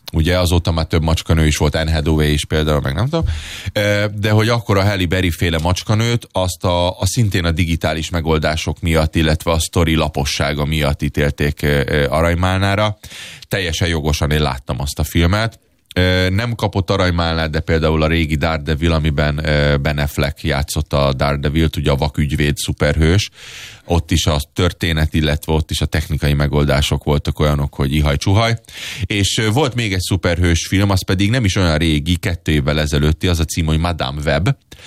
ugye azóta már több macskanő is volt, Anne Hathaway is például, meg nem tudom, de hogy akkor a Halle Berry féle macskanőt, azt a szintén a digitális megoldások miatt, illetve a sztori lapossága miatt ítélték aranymálnára. Teljesen jogosan én láttam azt a filmet. Nem kapott aranymálnát, de például a régi Daredevil, amiben Ben Affleck játszotta a Daredevilt, ugye a vakügyvéd szuperhős, ott is a történet, illetve ott is a technikai megoldások voltak olyanok, hogy ihaj-csuhaj. És volt még egy szuperhős film, az pedig nem is olyan régi, 2 évvel ezelőtti, az a cím, hogy Madame Web,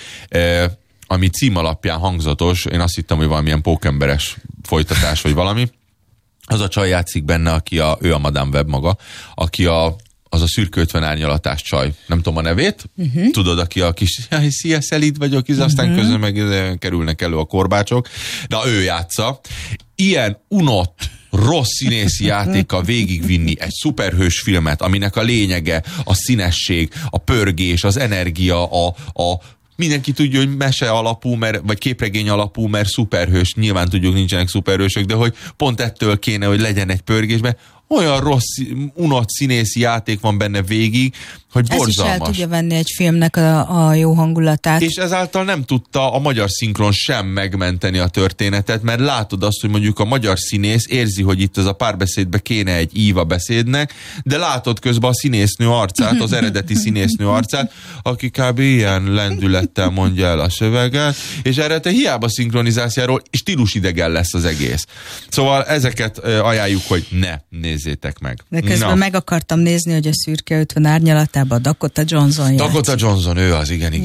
ami cím alapján hangzatos, én azt hittem, hogy valamilyen pókemberes folytatás, vagy valami. Az a csaj játszik benne, ő a Madame Web maga, aki az a szürke 50 árnyalatás csaj. Nem tudom a nevét. Tudod, aki a kis, szia, szelíd vagyok, aztán közben meg kerülnek elő a korbácsok. De ő játsza. Ilyen unott, rossz színészi játékkal végigvinni egy szuperhős filmet, aminek a lényege a színesség, a pörgés, az energia, mindenki tudja, hogy mese alapú, vagy képregény alapú, mert szuperhős. Nyilván tudjuk, nincsenek szuperhősök, de hogy pont ettől kéne, hogy legyen egy pörgésben. Olyan rossz, unott színészi játék van benne végig, hogy borzalmas. Ez is el tudja venni egy filmnek a jó hangulatát. És ezáltal nem tudta a magyar szinkron sem megmenteni a történetet, mert látod azt, hogy mondjuk a magyar színész érzi, hogy itt ez a párbeszédbe kéne egy íva beszédnek, de látod közben a színésznő arcát, az eredeti színésznő arcát, aki kb. Ilyen lendülettel mondja el a szöveget, és erre te hiába szinkronizációról stílusidegen lesz az egész. Szóval ezeket ajánljuk, hogy ne nézzétek meg. De közben meg akartam nézni, hogy a szürke 50 árnyalatában Dakota Johnson játszik. Dakota Johnson, ő az, igen.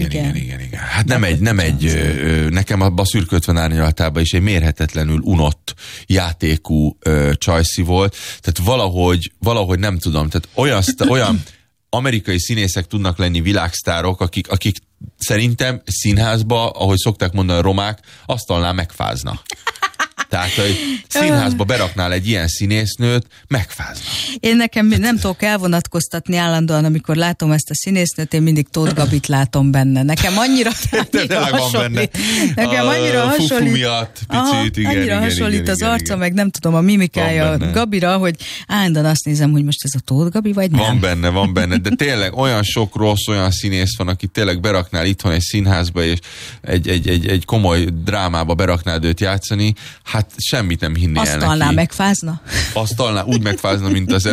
Hát nem egy nekem abban a szürke 50 árnyalatában is egy mérhetetlenül unott játékú csajszi volt. Tehát valahogy nem tudom, tehát olyan amerikai színészek tudnak lenni világsztárok, akik szerintem színházba, ahogy szokták mondani a romák, asztalnál megfázna. Tehát, hogy színházba beraknál egy ilyen színésznőt, megfázna. Én nekem nem tudok elvonatkoztatni állandóan, amikor látom ezt a színésznőt, én mindig Tóth Gabit látom benne. Nekem annyira hasonlít. Nekem annyira hasonlít. Miatt, picit, igen, annyira hasonlít az arca, meg nem tudom, a mimikája Gabira, hogy állandóan azt nézem, hogy most ez a Tóth Gabi, vagy nem? Van benne, de tényleg olyan sok rossz, olyan színész van, aki tényleg beraknál itthon egy színházba, és egy komoly drámába beraknád őt játszani, hát semmit nem hinnél neki. Asztalnál megfázna? Asztalnál úgy megfázna, mint az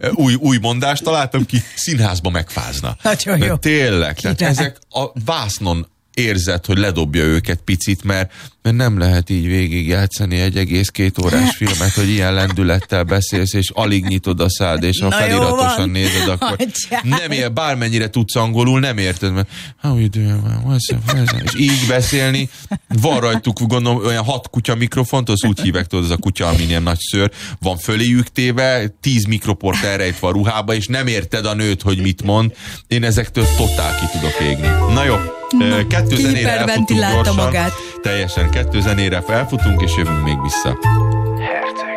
új mondást találtam ki, színházba megfázna. Nagyon jó. Tényleg, tehát ezek a vásznon érzed, hogy ledobja őket picit, mert nem lehet így végigjátszani egy egész 2 órás filmet, hogy ilyen lendülettel beszélsz, és alig nyitod a szád, és ha feliratosan nézed, akkor nem ér, bármennyire tudsz angolul, nem érted, mert how you doing? És így beszélni, van rajtuk, gondolom, olyan 6 kutya mikrofont, az úgy hívek, tudod, az a kutya, amin ilyen nagy szőr, van föléjük téve, 10 mikroport elrejtve a ruhába, és nem érted a nőt, hogy mit mond. Én ezektől totál ki tudok égni. Na jó. 2 zenére elfutunk gyorsan. Magát. Teljesen 2 zenére elfutunk, és jövünk még vissza. Herceg.